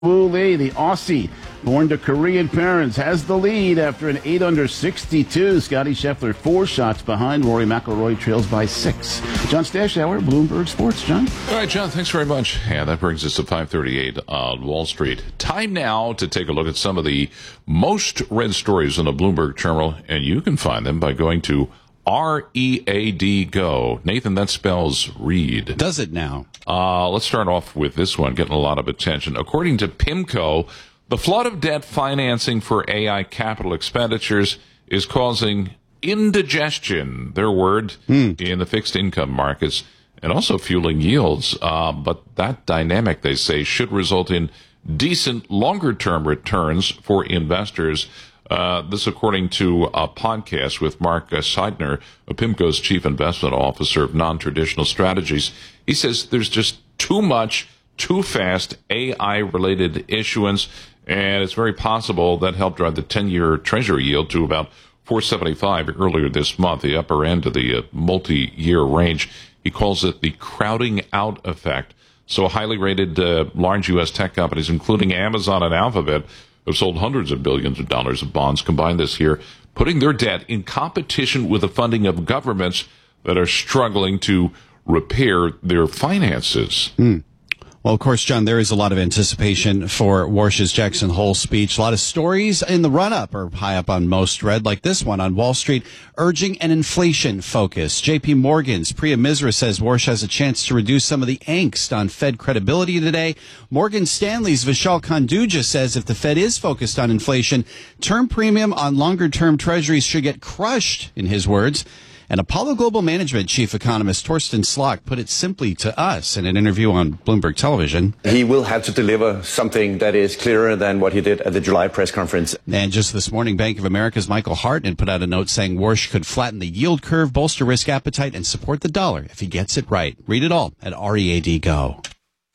Wu Lee, the Aussie, born to Korean parents, has the lead after an 8-under 62. Scotty Scheffler 4 shots behind. Rory McIlroy trails by 6. John Stashauer, Bloomberg Sports. John? All right, John, thanks very much. And that brings us to 5:38 on Wall Street. Time now to take a look at some of the most read stories on the Bloomberg Terminal, and you can find them by going to READ Go. Nathan, that spells read. Does it now? Let's start off with this one, getting a lot of attention. According to PIMCO, the flood of debt financing for AI capital expenditures is causing indigestion, their word, in the fixed income markets and also fueling yields. But that dynamic, they say, should result in decent longer-term returns for investors. This according to a podcast with Mark Seidner, PIMCO's chief investment officer of non-traditional strategies. He says there's just too much, too fast AI-related issuance, and it's very possible that helped drive the 10-year Treasury yield to about 4.75 earlier this month, the upper end of the multi-year range. He calls it the crowding out effect. So highly rated large U.S. tech companies, including Amazon and Alphabet, have sold hundreds of billions of dollars of bonds combined this year, putting their debt in competition with the funding of governments that are struggling to repair their finances. Well, of course, John, there is a lot of anticipation for Warsh's Jackson Hole speech. A lot of stories in the run-up are high up on most read, like this one on Wall Street, urging an inflation focus. J.P. Morgan's Priya Misra says Warsh has a chance to reduce some of the angst on Fed credibility today. Morgan Stanley's Vishal Kanduja says if the Fed is focused on inflation, term premium on longer-term treasuries should get crushed, in his words. And Apollo Global Management chief economist Torsten Slok put it simply to us in an interview on Bloomberg Television. He will have to deliver something that is clearer than what he did at the July press conference. And just this morning, Bank of America's Michael Hartnett put out a note saying Warsh could flatten the yield curve, bolster risk appetite, and support the dollar if he gets it right. Read it all at READ Go.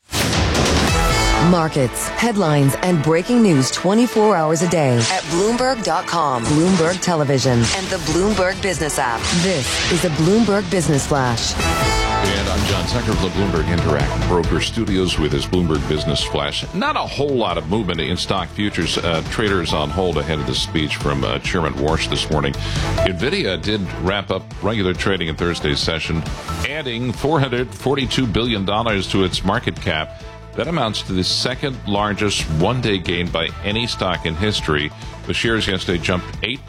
Markets, headlines, and breaking news 24 hours a day at Bloomberg.com, Bloomberg Television, and the Bloomberg Business app. This is a Bloomberg Business Flash. And I'm John Tucker of the Bloomberg Interact Broker Studios with his Bloomberg Business Flash. Not a whole lot of movement in stock futures. Traders on hold ahead of the speech from Chairman Warsh this morning. NVIDIA did wrap up regular trading in Thursday's session, adding $442 billion to its market cap. That amounts to the second largest one-day gain by any stock in history. The shares yesterday jumped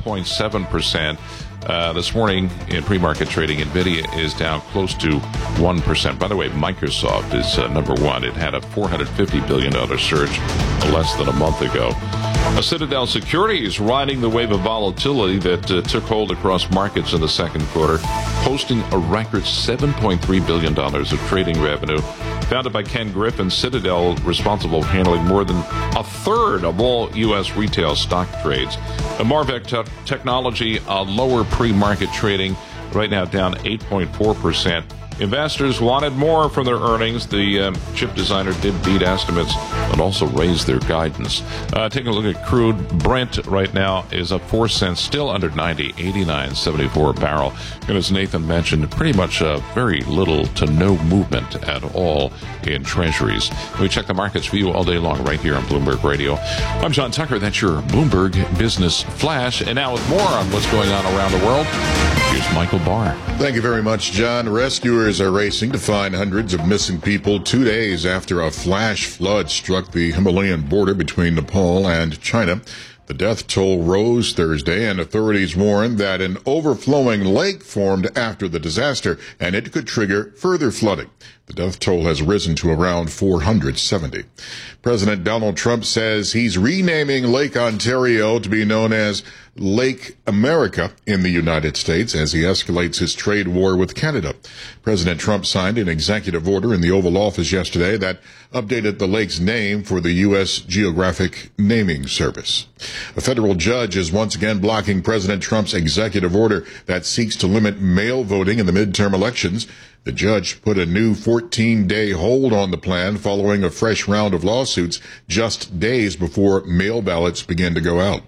8.7%. This morning in pre-market trading, NVIDIA is down close to 1%. By the way, Microsoft is number one. It had a $450 billion surge less than a month ago. Citadel Securities riding the wave of volatility that took hold across markets in the second quarter, posting a record $7.3 billion of trading revenue. Founded by Ken Griffin, Citadel responsible for handling more than a third of all U.S. retail stock trades. Marvell Technology, lower pre-market trading, right now down 8.4%. Investors wanted more from their earnings. The chip designer did beat estimates, but also raised their guidance. Taking a look at crude, Brent right now is up 4 cents, still under 90, 89.74 a barrel. And as Nathan mentioned, pretty much very little to no movement at all in treasuries. We check the markets for you all day long right here on Bloomberg Radio. I'm John Tucker. That's your Bloomberg Business Flash. And now with more on what's going on around the world, here's Michael Barr. Thank you very much, John. Rescuers are racing to find hundreds of missing people 2 days after a flash flood struck the Himalayan border between Nepal and China. The death toll rose Thursday, and authorities warned that an overflowing lake formed after the disaster, and it could trigger further flooding. The death toll has risen to around 470. President Donald Trump says he's renaming Lake Ontario to be known as Lake America in the United States as he escalates his trade war with Canada. President Trump signed an executive order in the Oval Office yesterday that updated the lake's name for the U.S. Geographic Naming Service. A federal judge is once again blocking President Trump's executive order that seeks to limit mail voting in the midterm elections. The judge put a new 14-day hold on the plan following a fresh round of lawsuits just days before mail ballots began to go out.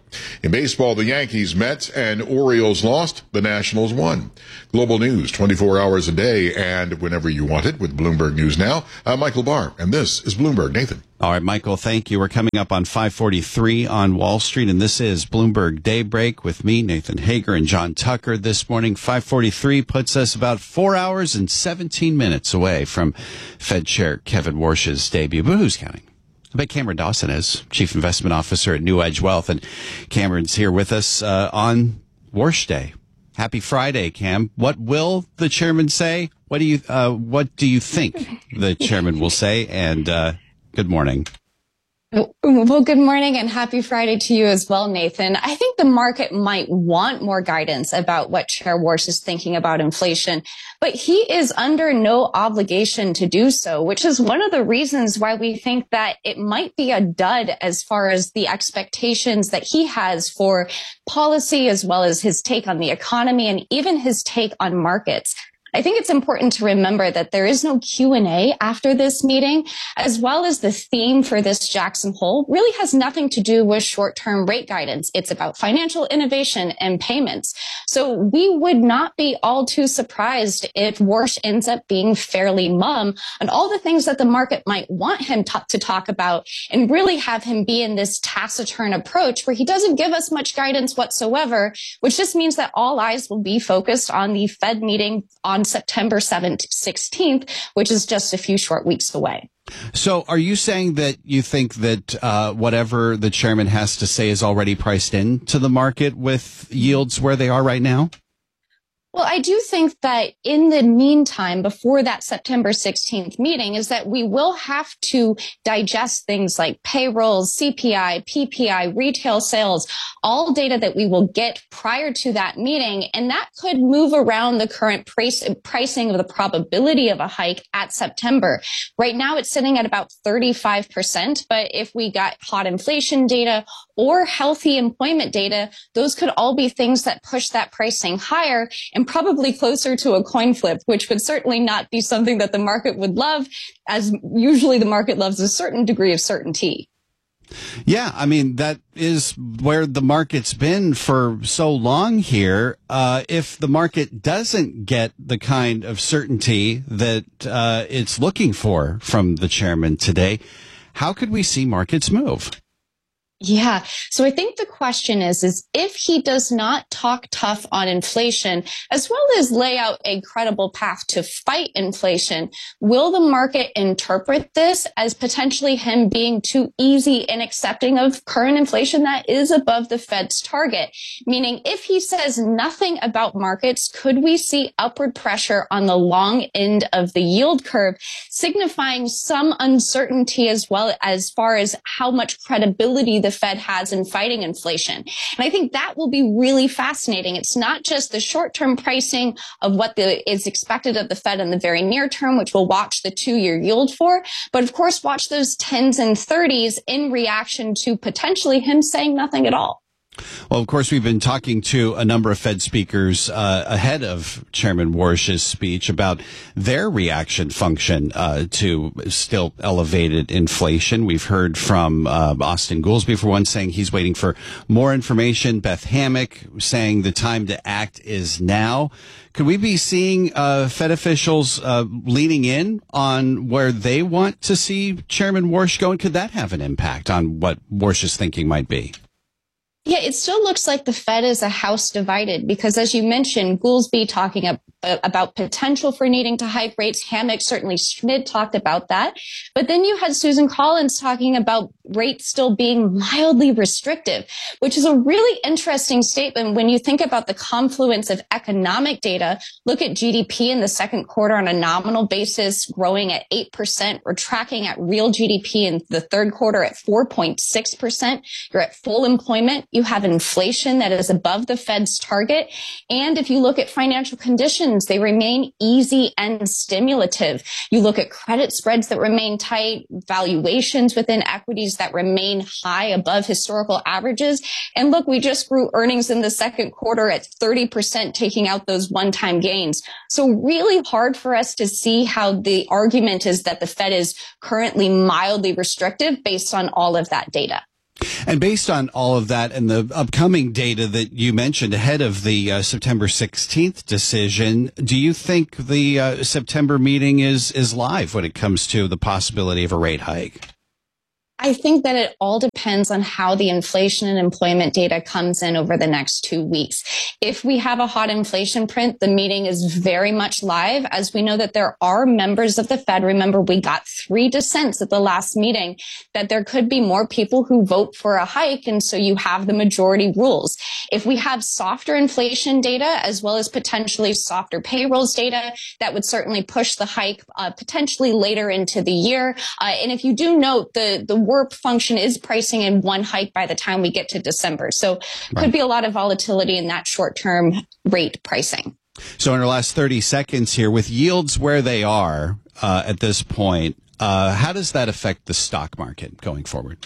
In baseball, the Yankees met and Orioles lost. The Nationals won. Global news 24 hours a day and whenever you want it with Bloomberg News Now. I'm Michael Barr, and this is Bloomberg. Nathan. All right, Michael, thank you. We're coming up on 5:43 on Wall Street, and this is Bloomberg Daybreak with me, Nathan Hager, and John Tucker this morning. 5:43 puts us about 4 hours and 17 minutes away from Fed Chair Kevin Warsh's debut. But who's counting? I bet Cameron Dawson is, Chief Investment Officer at New Edge Wealth, and Cameron's here with us on Warsh Day. Happy Friday, Cam. What will the chairman say? What do you think the chairman will say? And good morning. Well, good morning and happy Friday to you as well, Nathan. I think the market might want more guidance about what Chair Warsh is thinking about inflation, but he is under no obligation to do so, which is one of the reasons why we think that it might be a dud as far as the expectations that he has for policy, as well as his take on the economy and even his take on markets. I think it's important to remember that there is no Q&A after this meeting, as well as the theme for this Jackson Hole really has nothing to do with short-term rate guidance. It's about financial innovation and payments. So we would not be all too surprised if Warsh ends up being fairly mum on all the things that the market might want him to talk about, and really have him be in this taciturn approach where he doesn't give us much guidance whatsoever, which just means that all eyes will be focused on the Fed meeting on September 16th, which is just a few short weeks away. So are you saying that you think that whatever the chairman has to say is already priced into the market with yields where they are right now? Well, I do think that in the meantime, before that September 16th meeting, is that we will have to digest things like payrolls, CPI, PPI, retail sales, all data that we will get prior to that meeting. And that could move around the current pricing of the probability of a hike at September. Right now, it's sitting at about 35%. But if we got hot inflation data or healthy employment data, those could all be things that push that pricing higher and probably closer to a coin flip, which would certainly not be something that the market would love, as usually the market loves a certain degree of certainty. Yeah, I mean, that is where the market's been for so long here. If the market doesn't get the kind of certainty that it's looking for from the chairman today, how could we see markets move? Yeah. So I think the question is if he does not talk tough on inflation, as well as lay out a credible path to fight inflation, will the market interpret this as potentially him being too easy in accepting of current inflation that is above the Fed's target? Meaning, if he says nothing about markets, could we see upward pressure on the long end of the yield curve, signifying some uncertainty as well as far as how much credibility the Fed has in fighting inflation? And I think that will be really fascinating. It's not just the short-term pricing of what is expected of the Fed in the very near term, which we'll watch the 2-year yield for, but of course watch those 10s and 30s in reaction to potentially him saying nothing at all. Well, of course, we've been talking to a number of Fed speakers ahead of Chairman Warsh's speech about their reaction function to still elevated inflation. We've heard from Austin Goolsbee, for one, saying he's waiting for more information. Beth Hammack saying the time to act is now. Could we be seeing Fed officials leaning in on where they want to see Chairman Warsh go? And could that have an impact on what Warsh's thinking might be? Yeah, it still looks like the Fed is a house divided because, as you mentioned, Goolsbee talking about potential for needing to hike rates. Hammack, certainly Schmidt talked about that. But then you had Susan Collins talking about rates still being mildly restrictive, which is a really interesting statement when you think about the confluence of economic data. Look at GDP in the second quarter on a nominal basis, growing at 8%. We're tracking at real GDP in the third quarter at 4.6%. You're at full employment. You have inflation that is above the Fed's target. And if you look at financial conditions, they remain easy and stimulative. You look at credit spreads that remain tight, valuations within equities that remain high above historical averages. And look, we just grew earnings in the second quarter at 30%, taking out those one-time gains. So really hard for us to see how the argument is that the Fed is currently mildly restrictive based on all of that data. And based on all of that and the upcoming data that you mentioned ahead of the September 16th decision, do you think the September meeting is live when it comes to the possibility of a rate hike? I think that it all depends on how the inflation and employment data comes in over the next 2 weeks. If we have a hot inflation print, the meeting is very much live, as we know that there are members of the Fed. Remember, we got 3 dissents at the last meeting, that there could be more people who vote for a hike, and so you have the majority rules. If we have softer inflation data, as well as potentially softer payrolls data, that would certainly push the hike potentially later into the year. And if you do note, the WIRP function is pricing in 1 hike by the time we get to December. So could be a lot of volatility in that short-term rate pricing. So in our last 30 seconds here, with yields where they are at this point, how does that affect the stock market going forward?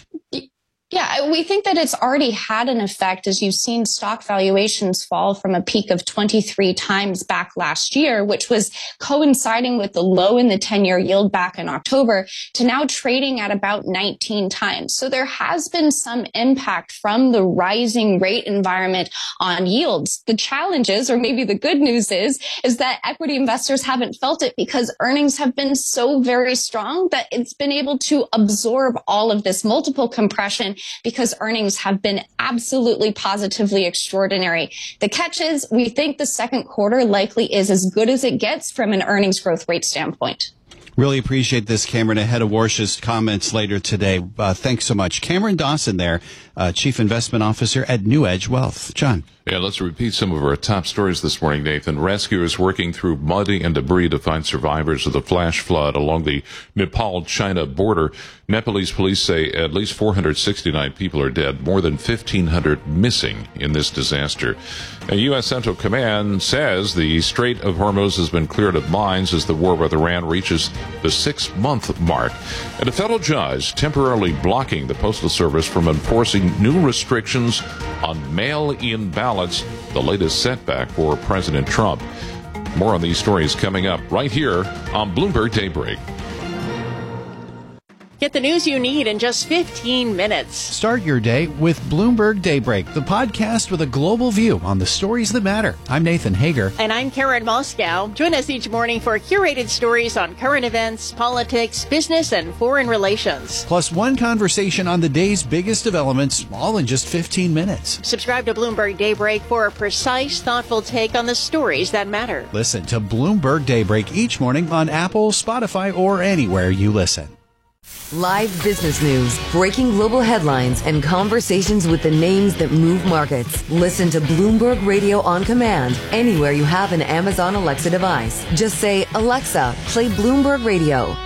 Yeah, we think that it's already had an effect, as you've seen stock valuations fall from a peak of 23 times back last year, which was coinciding with the low in the 10-year yield back in October, to now trading at about 19 times. So there has been some impact from the rising rate environment on yields. The challenges, or maybe the good news is that equity investors haven't felt it because earnings have been so very strong that it's been able to absorb all of this multiple compression, because earnings have been absolutely positively extraordinary. The catch is, we think the second quarter likely is as good as it gets from an earnings growth rate standpoint. Really appreciate this, Cameron, ahead of Warsh's comments later today. Thanks so much. Cameron Dawson there, Chief Investment Officer at New Edge Wealth. John. Yeah, let's repeat some of our top stories this morning, Nathan. Rescuers working through mud and debris to find survivors of the flash flood along the Nepal-China border. Nepalese police say at least 469 people are dead, more than 1,500 missing in this disaster. A U.S. Central Command says the Strait of Hormuz has been cleared of mines as the war with Iran reaches the 6-month mark. And a federal judge temporarily blocking the Postal Service from enforcing new restrictions on mail-in ballots, the latest setback for President Trump. More on these stories coming up right here on Bloomberg Daybreak. Get the news you need in just 15 minutes. Start your day with Bloomberg Daybreak, the podcast with a global view on the stories that matter. I'm Nathan Hager. And I'm Karen Moscow. Join us each morning for curated stories on current events, politics, business, and foreign relations. Plus one conversation on the day's biggest developments, all in just 15 minutes. Subscribe to Bloomberg Daybreak for a precise, thoughtful take on the stories that matter. Listen to Bloomberg Daybreak each morning on Apple, Spotify, or anywhere you listen. Live business news, breaking global headlines, and conversations with the names that move markets. Listen to Bloomberg Radio on command anywhere you have an Amazon Alexa device. Just say, Alexa, play Bloomberg Radio.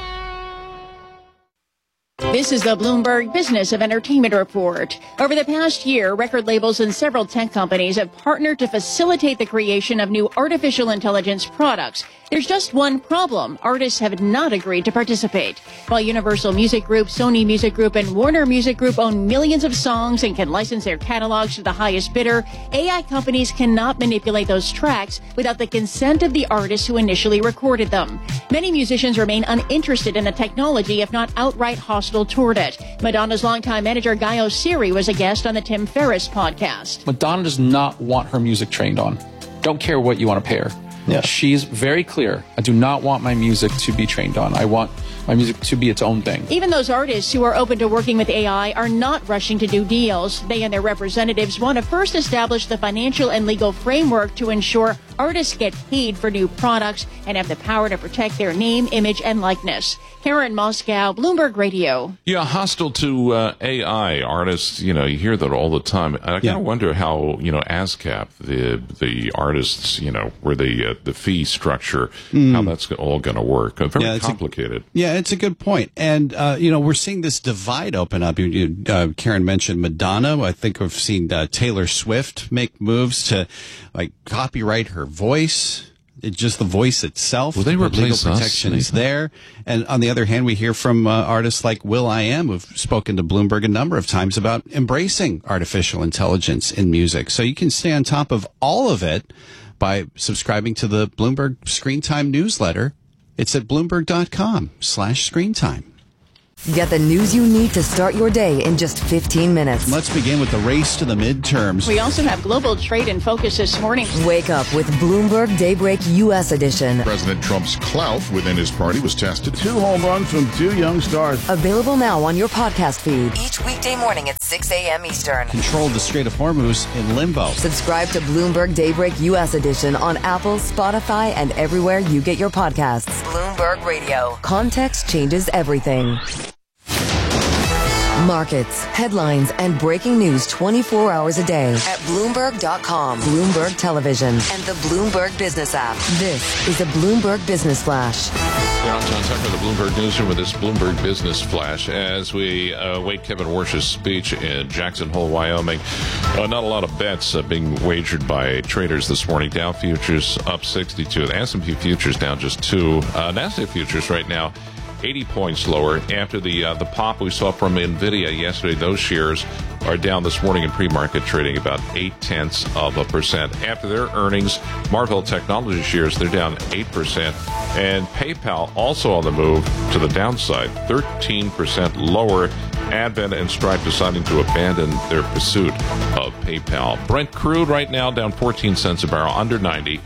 This is the Bloomberg Business of Entertainment Report. Over the past year, record labels and several tech companies have partnered to facilitate the creation of new artificial intelligence products. There's just one problem. Artists have not agreed to participate. While Universal Music Group, Sony Music Group, and Warner Music Group own millions of songs and can license their catalogs to the highest bidder, AI companies cannot manipulate those tracks without the consent of the artists who initially recorded them. Many musicians remain uninterested in the technology, if not outright hostile toward it. Madonna's longtime manager Guy Oseary was a guest on the Tim Ferriss podcast. Madonna does not want her music trained on. Don't care what you want to pay her. Yeah. She's very clear. I do not want my music to be trained on. I want my music to be its own thing. Even those artists who are open to working with AI are not rushing to do deals. They and their representatives want to first establish the financial and legal framework to ensure artists get paid for new products and have the power to protect their name, image, and likeness. Karen Moscow, Bloomberg Radio. Yeah, hostile to AI artists. You know, you hear that all the time. I kind of wonder how, ASCAP, the artists, where the fee structure, how that's all going to work. Very complicated. It's a good point. And, we're seeing this divide open up. Karen mentioned Madonna. I think we've seen Taylor Swift make moves to, copyright her voice. It's just the voice itself. Will they replace legal protection is there. And on the other hand, we hear from artists like will.i.am, who've spoken to Bloomberg a number of times about embracing artificial intelligence in music. So you can stay on top of all of it by subscribing to the Bloomberg Screen Time newsletter. It's at Bloomberg.com/screentime. Get the news you need to start your day in just 15 minutes. Let's begin with the race to the midterms. We also have global trade in focus this morning. Wake up with Bloomberg Daybreak U.S. edition. President Trump's clout within his party was tested. 2 home runs from 2 young stars. Available now on your podcast feed. Each weekday morning at 6 a.m. Eastern. Controlled the Strait of Hormuz in limbo. Subscribe to Bloomberg Daybreak U.S. edition on Apple, Spotify, and everywhere you get your podcasts. Bloomberg Radio. Context changes everything. Markets, headlines, and breaking news 24 hours a day at Bloomberg.com, Bloomberg Television, and the Bloomberg Business app. This is a Bloomberg Business Flash. Here I'm John Tucker, the Bloomberg Newsroom with this Bloomberg Business Flash. As we await Kevin Warsh's speech in Jackson Hole, Wyoming, not a lot of bets being wagered by traders this morning. Dow futures up 62. The S&P futures down just 2. NASDAQ futures right now 80 points lower after the pop we saw from NVIDIA yesterday. Those shares are down this morning in pre-market trading about 0.8%. After their earnings, Marvell Technology shares, they're down 8%. And PayPal also on the move to the downside, 13% lower. Advent and Stripe deciding to abandon their pursuit of PayPal. Brent crude right now down 14 cents a barrel, under 90.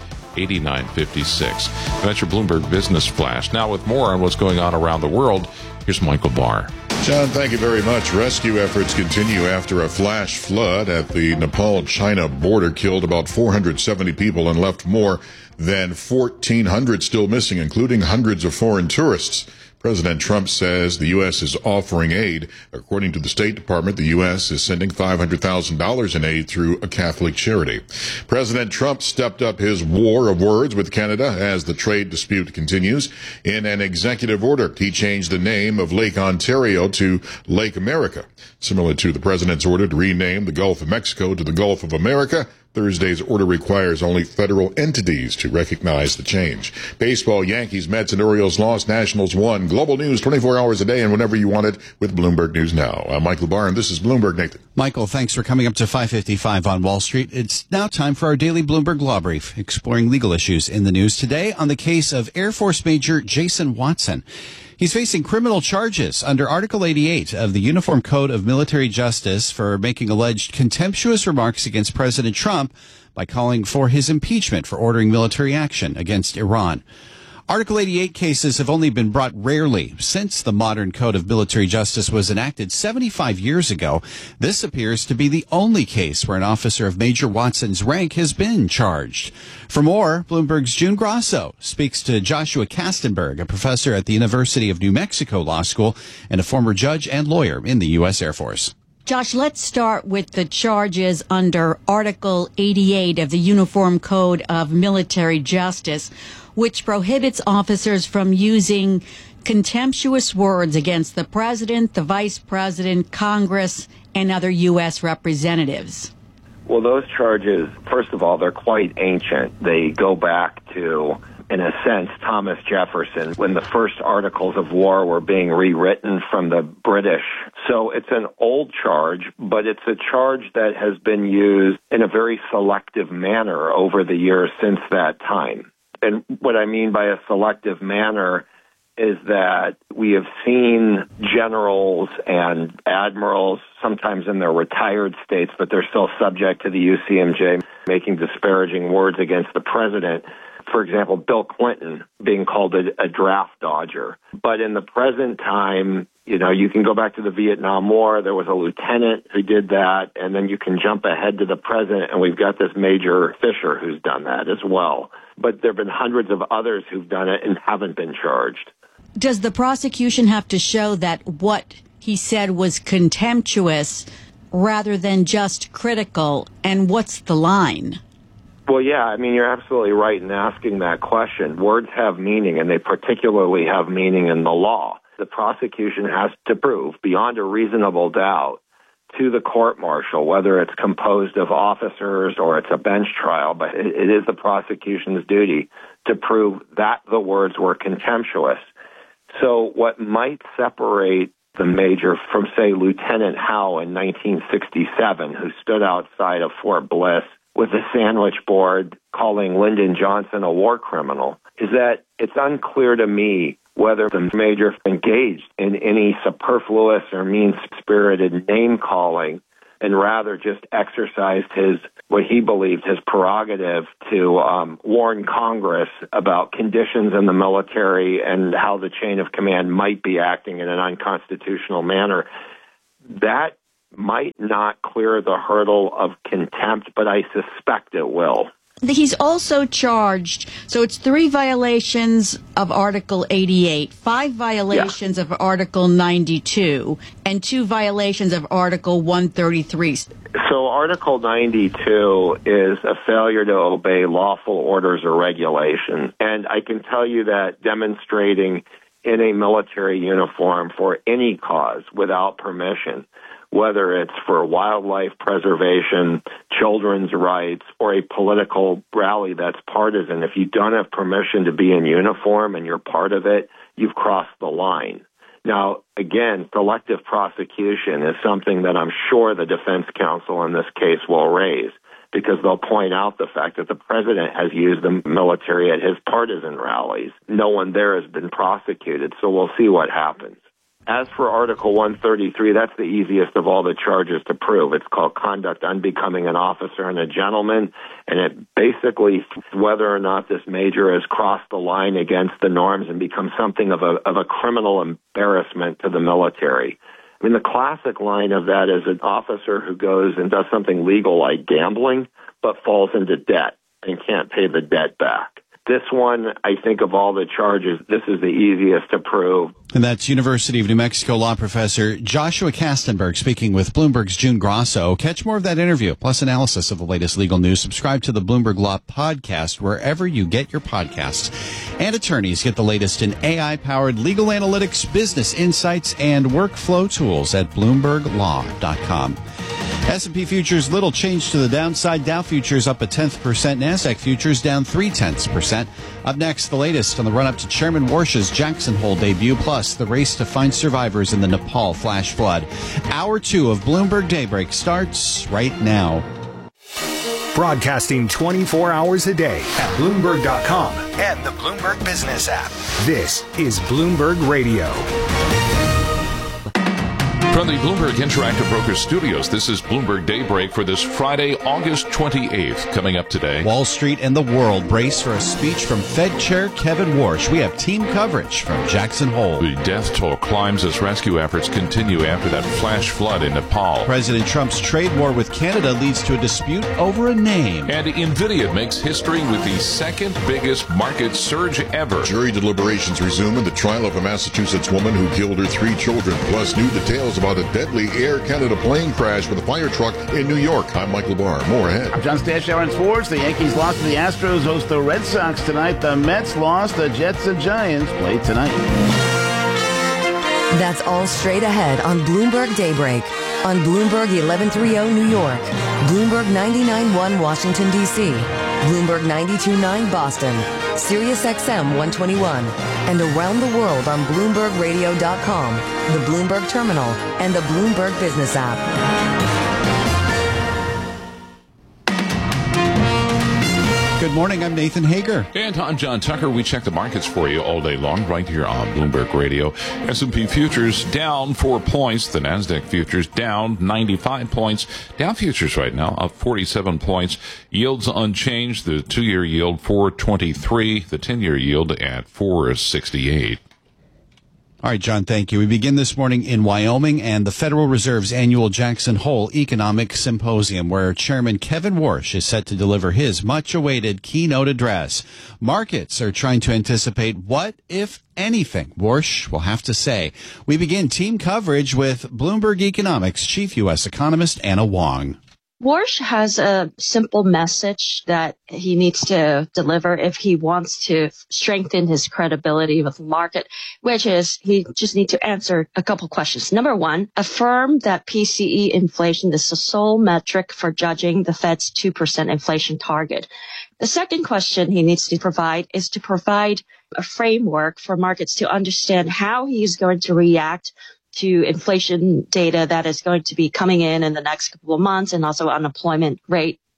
89.56. That's your Bloomberg Business Flash. Now with more on what's going on around the world, here's Michael Barr. John, thank you very much. Rescue efforts continue after a flash flood at the Nepal-China border killed about 470 people and left more than 1,400 still missing, including hundreds of foreign tourists. President Trump says the U.S. is offering aid. According to the State Department, the U.S. is sending $500,000 in aid through a Catholic charity. President Trump stepped up his war of words with Canada as the trade dispute continues. In an executive order, he changed the name of Lake Ontario to Lake America. Similar to the president's order to rename the Gulf of Mexico to the Gulf of America, Thursday's order requires only federal entities to recognize the change. Baseball, Yankees, Mets, and Orioles lost. Nationals won. Global news 24 hours a day and whenever you want it with Bloomberg News Now. I'm Michael Barr, and this is Bloomberg. Nathan. Michael, thanks for coming up to 5:55 on Wall Street. It's now time for our daily Bloomberg Law Brief, exploring legal issues in the news today on the case of Air Force Major Jason Watson. He's facing criminal charges under Article 88 of the Uniform Code of Military Justice for making alleged contemptuous remarks against President Trump by calling for his impeachment for ordering military action against Iran. Article 88 cases have only been brought rarely since the modern Code of Military Justice was enacted 75 years ago. This appears to be the only case where an officer of Major Watson's rank has been charged. For more, Bloomberg's June Grasso speaks to Joshua Kastenberg, a professor at the University of New Mexico Law School and a former judge and lawyer in the U.S. Air Force. Josh, let's start with the charges under Article 88 of the Uniform Code of Military Justice, which prohibits officers from using contemptuous words against the president, the vice president, Congress, and other U.S. representatives. Well, those charges, first of all, they're quite ancient. They go back to, in a sense, Thomas Jefferson, when the first articles of war were being rewritten from the British. So it's an old charge, but it's a charge that has been used in a very selective manner over the years since that time. And what I mean by a selective manner is that we have seen generals and admirals, sometimes in their retired states, but they're still subject to the UCMJ, making disparaging words against the president. For example, Bill Clinton being called a draft dodger. But in the present time, you know, you can go back to the Vietnam War. There was a lieutenant who did that, and then you can jump ahead to the present, and we've got this Major Fisher who's done that as well. But there have been hundreds of others who've done it and haven't been charged. Does the prosecution have to show that what he said was contemptuous rather than just critical? And what's the line? Well, yeah, I mean, you're absolutely right in asking that question. Words have meaning, and they particularly have meaning in the law. The prosecution has to prove, beyond a reasonable doubt, to the court-martial, whether it's composed of officers or it's a bench trial, but it is the prosecution's duty to prove that the words were contemptuous. So what might separate the major from, say, Lieutenant Howe in 1967, who stood outside of Fort Bliss with a sandwich board calling Lyndon Johnson a war criminal, is that it's unclear to me whether the major engaged in any superfluous or mean-spirited name-calling and rather just exercised what he believed his prerogative to warn Congress about conditions in the military and how the chain of command might be acting in an unconstitutional manner. That might not clear the hurdle of contempt, but I suspect it will. He's also charged, so it's 3 violations of Article 88, 5 violations of Article 92, and 2 violations of Article 133. So Article 92 is a failure to obey lawful orders or regulations. And I can tell you that demonstrating in a military uniform for any cause without permission, whether it's for wildlife preservation, children's rights, or a political rally that's partisan, if you don't have permission to be in uniform and you're part of it, you've crossed the line. Now, again, selective prosecution is something that I'm sure the defense counsel in this case will raise, because they'll point out the fact that the president has used the military at his partisan rallies. No one there has been prosecuted, so we'll see what happens. As for Article 133, that's the easiest of all the charges to prove. It's called conduct unbecoming an officer and a gentleman, and it basically whether or not this major has crossed the line against the norms and become something of a criminal embarrassment to the military. I mean, the classic line of that is an officer who goes and does something legal like gambling, but falls into debt and can't pay the debt back. This one, I think of all the charges, this is the easiest to prove. And that's University of New Mexico law professor Joshua Kastenberg speaking with Bloomberg's June Grosso. Catch more of that interview, plus analysis of the latest legal news. Subscribe to the Bloomberg Law Podcast wherever you get your podcasts. And attorneys get the latest in AI-powered legal analytics, business insights, and workflow tools at BloombergLaw.com. S&P futures, little change to the downside. Dow futures up 0.1%. NASDAQ futures down 0.3%. Up next, the latest on the run-up to Chairman Warsh's Jackson Hole debut, plus the race to find survivors in the Nepal flash flood. Hour 2 of Bloomberg Daybreak starts right now. Broadcasting 24 hours a day at Bloomberg.com and the Bloomberg Business app. This is Bloomberg Radio. From the Bloomberg Interactive Brokers Studios, this is Bloomberg Daybreak for this Friday, August 28th. Coming up today, Wall Street and the world brace for a speech from Fed Chair Kevin Warsh. We have team coverage from Jackson Hole. The death toll climbs as rescue efforts continue after that flash flood in Nepal. President Trump's trade war with Canada leads to a dispute over a name. And NVIDIA makes history with the second biggest market surge ever. Jury deliberations resume in the trial of a Massachusetts woman who killed her 3 children, plus new details about a deadly Air Canada plane crash with a fire truck in New York. I'm Michael Barr. More ahead. I'm John Stashower in sports. The Yankees lost to the Astros, host the Red Sox tonight. The Mets lost. The Jets and Giants play tonight. That's all straight ahead on Bloomberg Daybreak. On Bloomberg 1130 New York, Bloomberg 99.1 Washington, D.C., Bloomberg 92.9 Boston, Sirius XM 121, and around the world on BloombergRadio.com, the Bloomberg Terminal, and the Bloomberg Business app. Good morning, I'm Nathan Hager. And I'm John Tucker. We check the markets for you all day long right here on Bloomberg Radio. S&P futures down 4 points. The NASDAQ futures down 95 points. Dow futures right now up 47 points. Yields unchanged. The 2-year yield 4.23. The 10-year yield at 4.68. All right, John, thank you. We begin this morning in Wyoming and the Federal Reserve's annual Jackson Hole Economic Symposium, where Chairman Kevin Warsh is set to deliver his much-awaited keynote address. Markets are trying to anticipate what, if anything, Warsh will have to say. We begin team coverage with Bloomberg Economics Chief U.S. Economist Anna Wong. Warsh has a simple message that he needs to deliver if he wants to strengthen his credibility with the market, which is he just needs to answer a couple questions. Number one, affirm that PCE inflation is the sole metric for judging the Fed's 2% inflation target. The second question he needs to provide is to provide a framework for markets to understand how he's going to react to inflation data that is going to be coming in the next couple of months, and also unemployment rate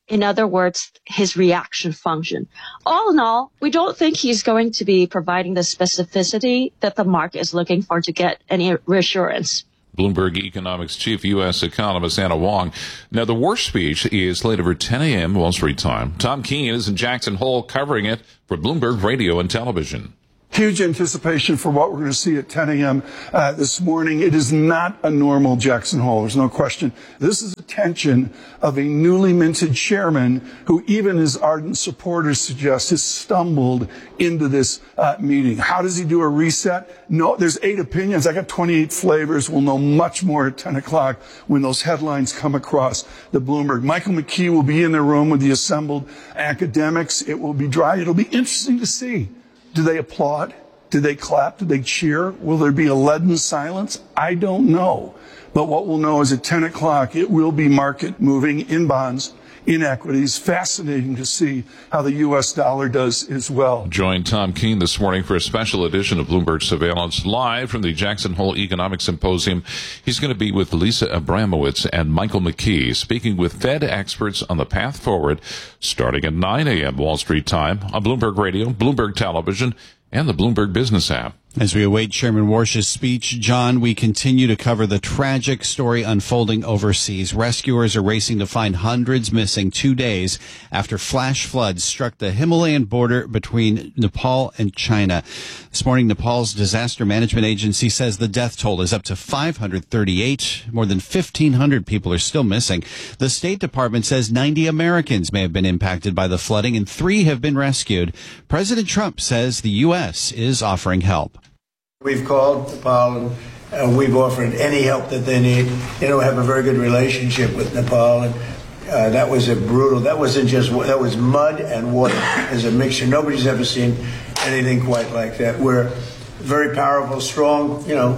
In other words, his reaction function. All in all, we don't think he's going to be providing the specificity that the market is looking for to get any reassurance. Bloomberg Economics chief U.S. economist Anna Wong. Now, the Warsh speech is slated for 10 a.m. Wall Street time. Tom Keene is in Jackson Hole covering it for Bloomberg Radio and Television. Huge anticipation for what we're going to see at 10 a.m. This morning. It is not a normal Jackson Hole. There's no question. This is the tension of a newly minted chairman who even his ardent supporters suggest has stumbled into this meeting. How does he do a reset? No, there's 8 opinions. I got 28 flavors. We'll know much more at 10 o'clock when those headlines come across the Bloomberg. Michael McKee will be in the room with the assembled academics. It will be dry. It'll be interesting to see. Do they applaud? Do they clap? Do they cheer? Will there be a leaden silence? I don't know. But what we'll know is at 10 o'clock, it will be market moving in bonds, in equities. Fascinating to see how the U.S. dollar does as well. Join Tom Keene this morning for a special edition of Bloomberg Surveillance live from the Jackson Hole Economic Symposium. He's going to be with Lisa Abramowitz and Michael McKee, speaking with Fed experts on the path forward, starting at 9 a.m. Wall Street time on Bloomberg Radio, Bloomberg Television, and the Bloomberg Business app. As we await Chairman Warsh's speech, John, we continue to cover the tragic story unfolding overseas. Rescuers are racing to find hundreds missing 2 days after flash floods struck the Himalayan border between Nepal and China. This morning, Nepal's disaster management agency says the death toll is up to 538. More than 1,500 people are still missing. The State Department says 90 Americans may have been impacted by the flooding and 3 have been rescued. President Trump says the U.S. is offering help. We've called Nepal and we've offered any help that they need. You know, we have a very good relationship with Nepal, and that was that was mud and water as a mixture. Nobody's ever seen anything quite like that. We're very powerful, strong,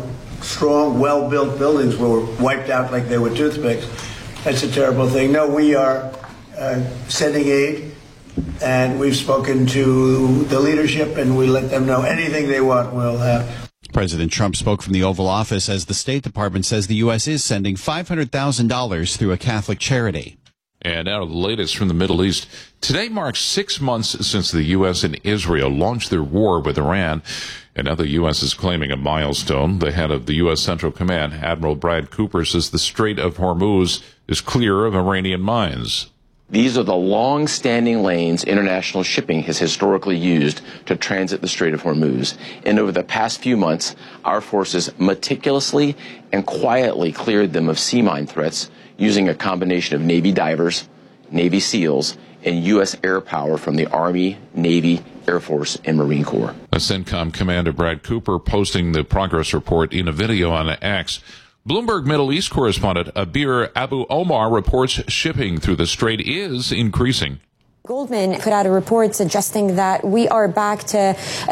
well-built buildings were wiped out like they were toothpicks. That's a terrible thing. No, we are sending aid, and we've spoken to the leadership, and we let them know anything they want, we'll have. President Trump spoke from the Oval Office as the State Department says the U.S. is sending $500,000 through a Catholic charity. And now the latest from the Middle East. Today marks 6 months since the U.S. and Israel launched their war with Iran. And now the U.S. is claiming a milestone. The head of the U.S. Central Command, Admiral Brad Cooper, says the Strait of Hormuz is clear of Iranian mines. These are the long-standing lanes international shipping has historically used to transit the Strait of Hormuz. And over the past few months, our forces meticulously and quietly cleared them of sea mine threats using a combination of Navy divers, Navy SEALs, and U.S. air power from the Army, Navy, Air Force, and Marine Corps. A CENTCOM Commander Brad Cooper posting the progress report in a video on X. Bloomberg Middle East correspondent Abir Abu Omar reports shipping through the strait is increasing. Goldman put out a report suggesting that we are back to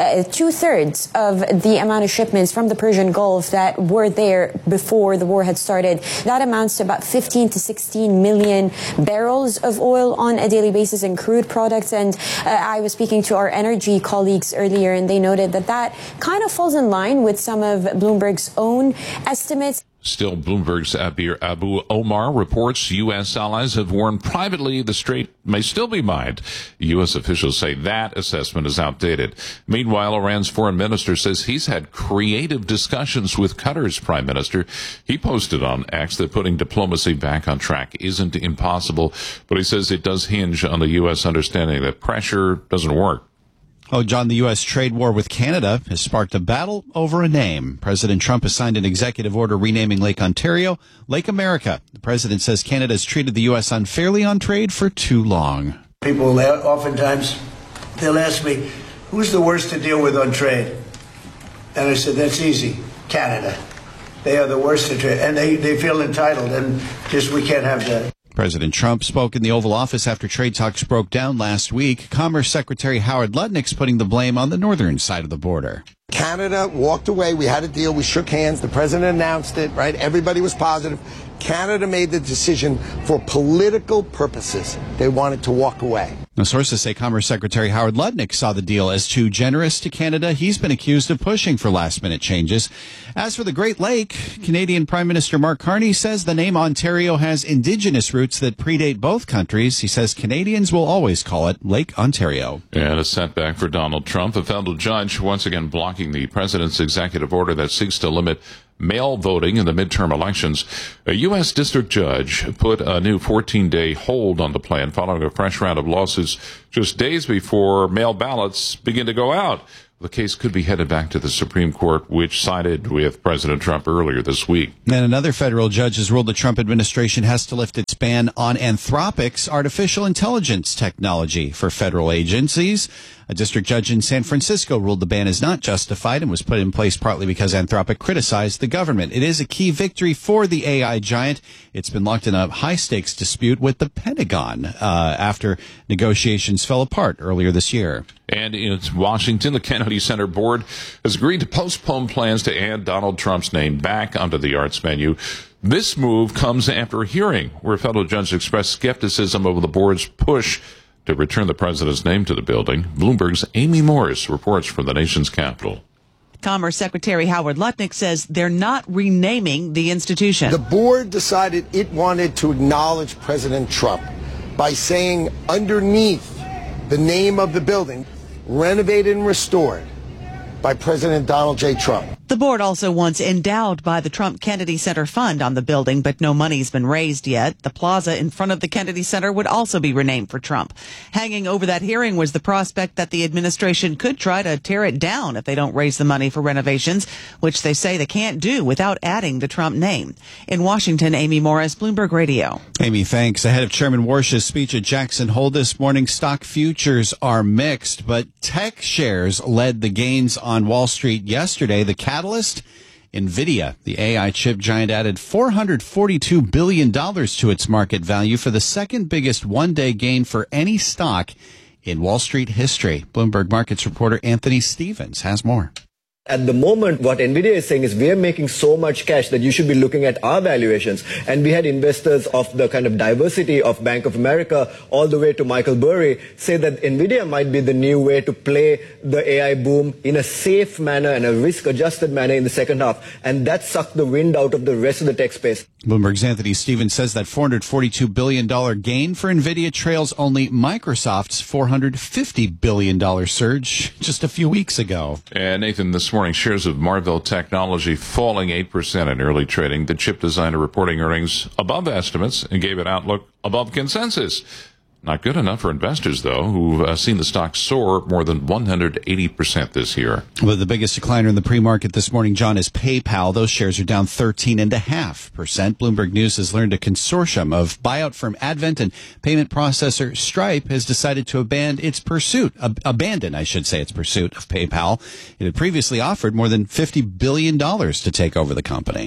2/3 of the amount of shipments from the Persian Gulf that were there before the war had started. That amounts to about 15 to 16 million barrels of oil on a daily basis in crude products. And I was speaking to our energy colleagues earlier, and they noted that that kind of falls in line with some of Bloomberg's own estimates. Still, Bloomberg's Abir Abu Omar reports U.S. allies have warned privately the strait may still be mined. U.S. officials say that assessment is outdated. Meanwhile, Iran's foreign minister says he's had creative discussions with Qatar's prime minister. He posted on X that putting diplomacy back on track isn't impossible, but he says it does hinge on the U.S. understanding that pressure doesn't work. Oh, John, the U.S. trade war with Canada has sparked a battle over a name. President Trump has signed an executive order renaming Lake Ontario Lake America. The president says Canada has treated the U.S. unfairly on trade for too long. People oftentimes, they'll ask me, who's the worst to deal with on trade? And I said, that's easy, Canada. They are the worst to trade, and they feel entitled, and just we can't have that. President Trump spoke in the Oval Office after trade talks broke down last week. Commerce Secretary Howard Lutnick's putting the blame on the northern side of the border. Canada walked away. We had a deal. We shook hands. The president announced it, right? Everybody was positive. Canada made the decision for political purposes. They wanted to walk away. Now, sources say Commerce Secretary Howard Lutnick saw the deal as too generous to Canada. He's been accused of pushing for last-minute changes. As for the Great Lake, Canadian Prime Minister Mark Carney says the name Ontario has Indigenous roots that predate both countries. He says Canadians will always call it Lake Ontario. And a setback for Donald Trump. A federal judge once again blocking the president's executive order that seeks to limit mail voting in the midterm elections. A U.S. district judge put a new 14-day hold on the plan following a fresh round of lawsuits just days before mail ballots begin to go out. The case could be headed back to the Supreme Court, which sided with President Trump earlier this week. And another federal judge has ruled the Trump administration has to lift its ban on Anthropic's artificial intelligence technology for federal agencies. A district judge in San Francisco ruled the ban is not justified and was put in place partly because Anthropic criticized the government. It is a key victory for the AI giant. It's been locked in a high-stakes dispute with the Pentagon after negotiations fell apart earlier this year. And in Washington, the Kennedy Center Board has agreed to postpone plans to add Donald Trump's name back onto the arts menu. This move comes after a hearing where a federal judge expressed skepticism over the board's push to return the president's name to the building. Bloomberg's Amy Morris reports from the nation's capital. Commerce Secretary Howard Lutnick says they're not renaming the institution. The board decided it wanted to acknowledge President Trump by saying underneath the name of the building, renovated and restored by President Donald J. Trump. The board also wants endowed by the Trump Kennedy Center Fund on the building, but no money's been raised yet. The plaza in front of the Kennedy Center would also be renamed for Trump. Hanging over that hearing was the prospect that the administration could try to tear it down if they don't raise the money for renovations, which they say they can't do without adding the Trump name. In Washington, Amy Morris, Bloomberg Radio. Amy, thanks. Ahead of Chairman Warsh's speech at Jackson Hole this morning, stock futures are mixed, but tech shares led the gains on Wall Street yesterday. The catalyst, NVIDIA. The AI chip giant added $442 billion to its market value for the second biggest one-day gain for any stock in Wall Street history. Bloomberg Markets reporter Anthony Stevens has more. At the moment, what NVIDIA is saying is we're making so much cash that you should be looking at our valuations. And we had investors of the kind of diversity of Bank of America all the way to Michael Burry say that NVIDIA might be the new way to play the AI boom in a safe manner and a risk-adjusted manner in the second half. And that sucked the wind out of the rest of the tech space. Bloomberg's Anthony Stevens says that $442 billion gain for NVIDIA trails only Microsoft's $450 billion surge just a few weeks ago. And Nathan, this morning, shares of Marvell Technology falling 8% in early trading. The chip designer reporting earnings above estimates and gave an outlook above consensus. Not good enough for investors, though, who've seen the stock soar more than 180% this year. Well, the biggest decliner in the pre-market this morning, John, is PayPal. Those shares are down 13.5%. Bloomberg News has learned a consortium of buyout firm Advent and payment processor Stripe has decided to abandon its pursuit of PayPal. It had previously offered more than $50 billion to take over the company.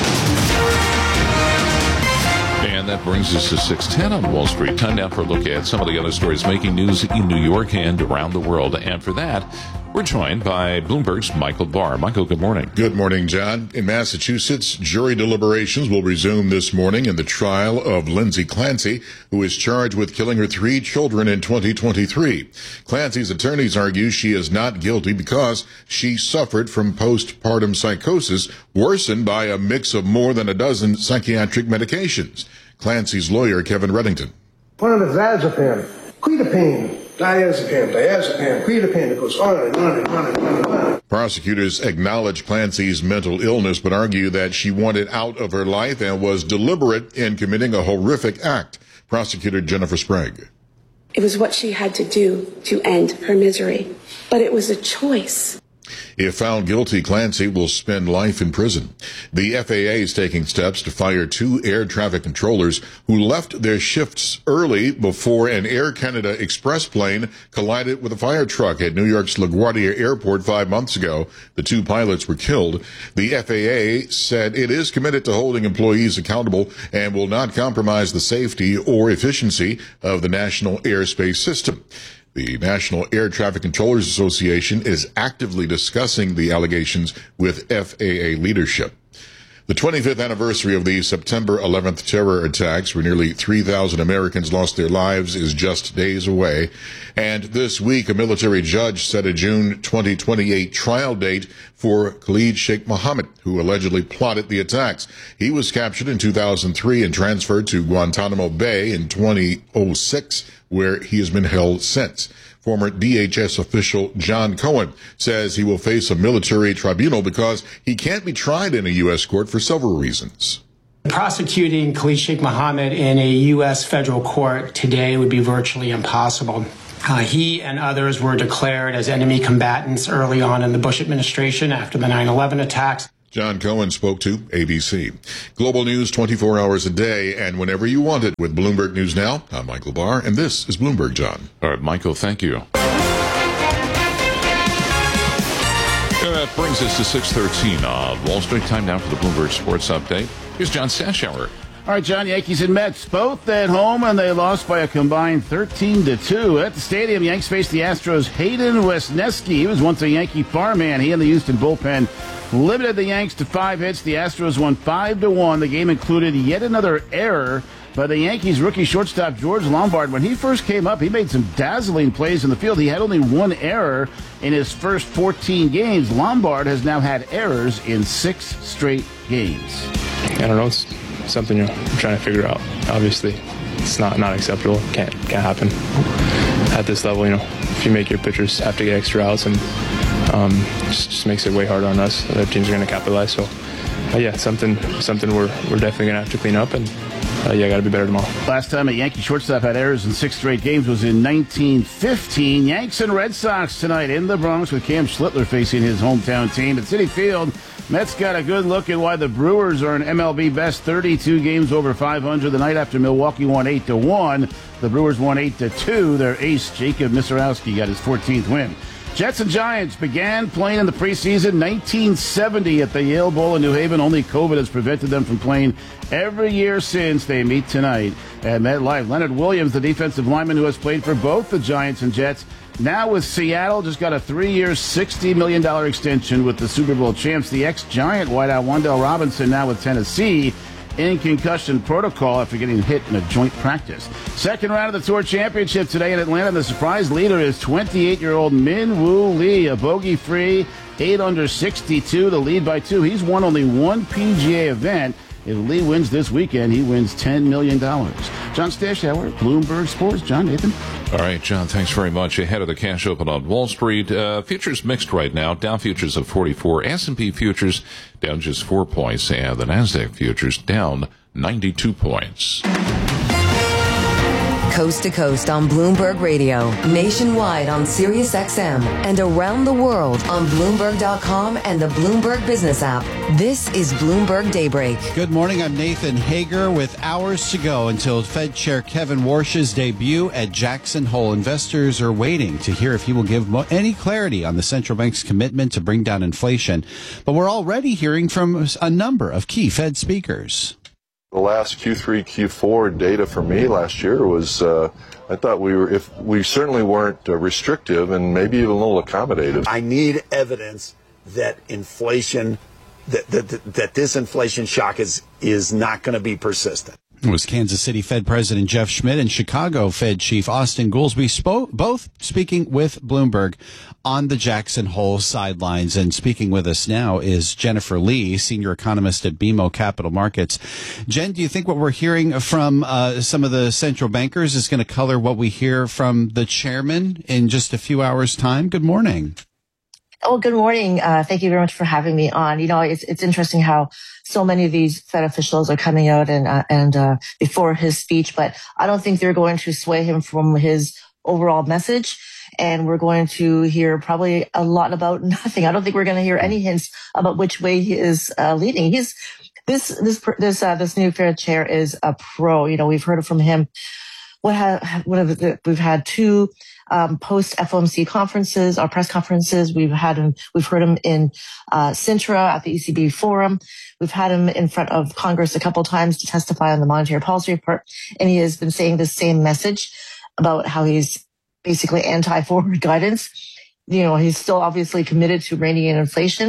And that brings us to 6:10 on Wall Street. Time now for a look at some of the other stories making news in New York and around the world. And for that, we're joined by Bloomberg's Michael Barr. Michael, good morning. Good morning, John. In Massachusetts, jury deliberations will resume this morning in the trial of Lindsay Clancy, who is charged with killing her 3 children in 2023. Clancy's attorneys argue she is not guilty because she suffered from postpartum psychosis worsened by a mix of more than a dozen psychiatric medications. Clancy's lawyer, Kevin Reddington. Clonazepam, quetiapine, diazepam, quetiapine. It goes on and on and on and on and on. Prosecutors acknowledge Clancy's mental illness, but argue that she wanted out of her life and was deliberate in committing a horrific act. Prosecutor Jennifer Sprague. It was what she had to do to end her misery, but it was a choice. If found guilty, Clancy will spend life in prison. The FAA is taking steps to fire 2 air traffic controllers who left their shifts early before an Air Canada Express plane collided with a fire truck at New York's LaGuardia Airport 5 months ago. The 2 pilots were killed. The FAA said it is committed to holding employees accountable and will not compromise the safety or efficiency of the national airspace system. The National Air Traffic Controllers Association is actively discussing the allegations with FAA leadership. The 25th anniversary of the September 11th terror attacks, where nearly 3,000 Americans lost their lives, is just days away. And this week, a military judge set a June 2028 trial date for Khalid Sheikh Mohammed, who allegedly plotted the attacks. He was captured in 2003 and transferred to Guantanamo Bay in 2006, where he has been held since. Former DHS official John Cohen says he will face a military tribunal because he can't be tried in a U.S. court for several reasons. Prosecuting Khalid Sheikh Mohammed in a U.S. federal court today would be virtually impossible. He and others were declared as enemy combatants early on in the Bush administration after the 9/11 attacks. John Cohen spoke to ABC. Global news 24 hours a day and whenever you want it with Bloomberg News Now. I'm Michael Barr, and this is Bloomberg, John. All right, Michael, thank you. That brings us to 6:13 on Wall Street. Time now for the Bloomberg Sports Update. Here's John Stashower. All right, John, Yankees and Mets both at home, and they lost by a combined 13-2. At the stadium, Yanks faced the Astros' Hayden Wesneski. He was once a Yankee farmhand. He and the Houston bullpen limited the Yanks to 5 hits. The Astros won 5-1. The game included yet another error by the Yankees' rookie shortstop George Lombard. When he first came up, he made some dazzling plays in the field. He had only one error in his first 14 games. Lombard has now had errors in 6 straight games. I don't know. It's something you're trying to figure out. Obviously, it's not acceptable. Can't happen at this level. If you make your pitchers have to get extra outs, and just makes it way harder on us. Other teams are going to capitalize. So, something we're definitely going to have to clean up, and got to be better tomorrow. Last time a Yankee shortstop had errors in 6 straight games was in 1915. Yanks and Red Sox tonight in the Bronx with Cam Schlittler facing his hometown team at Citi Field. Mets got a good look at why the Brewers are an MLB best 32 games over 500 the night after Milwaukee won 8-1. The Brewers won 8-2. Their ace, Jacob Misrowski, got his 14th win. Jets and Giants began playing in the preseason 1970 at the Yale Bowl in New Haven. Only COVID has prevented them from playing every year since. They meet tonight at MetLife. Leonard Williams, the defensive lineman who has played for both the Giants and Jets, now with Seattle, just got a 3-year, $60 million extension with the Super Bowl champs. The ex-Giant wideout Wan'Dale Robinson now with Tennessee in concussion protocol after getting hit in a joint practice. Second round of the Tour Championship today in Atlanta. The surprise leader is 28-year-old Min Woo Lee, a bogey-free 8 under 62, the lead by 2. He's won only one PGA event. If Lee wins this weekend, he wins $10 million. John Stashower, Bloomberg Sports. John, Nathan. All right, John, thanks very much. Ahead of the cash open on Wall Street, futures mixed right now. Dow futures of 44, S&P futures down just 4 points, and the NASDAQ futures down 92 points. Coast to coast on Bloomberg Radio, nationwide on Sirius XM, and around the world on Bloomberg.com and the Bloomberg Business app. This is Bloomberg Daybreak. Good morning. I'm Nathan Hager with hours to go until Fed Chair Kevin Warsh's debut at Jackson Hole. Investors are waiting to hear if he will give any clarity on the central bank's commitment to bring down inflation. But we're already hearing from a number of key Fed speakers. The last Q3, Q4 data for me last year was, I thought we certainly weren't restrictive and maybe even a little accommodative. I need evidence that inflation, that this inflation shock is not going to be persistent. It was Kansas City Fed President Jeff Schmidt and Chicago Fed Chief Austin Goolsbee both speaking with Bloomberg on the Jackson Hole sidelines. And speaking with us now is Jennifer Lee, senior economist at BMO Capital Markets. Jen, do you think what we're hearing from some of the central bankers is going to color what we hear from the chairman in just a few hours' time? Good morning. Oh, good morning. Thank you very much for having me on. It's interesting how so many of these Fed officials are coming out and before his speech, but I don't think they're going to sway him from his overall message. And we're going to hear probably a lot about nothing. I don't think we're going to hear any hints about which way he is leading. This new Fed chair is a pro. We've heard from him. We've had 2 post FOMC conferences, or press conferences. We've heard him in Sintra at the ECB forum. We've had him in front of Congress a couple times to testify on the monetary policy report, and he has been saying the same message about how he's basically anti-forward guidance. He's still obviously committed to reining in inflation.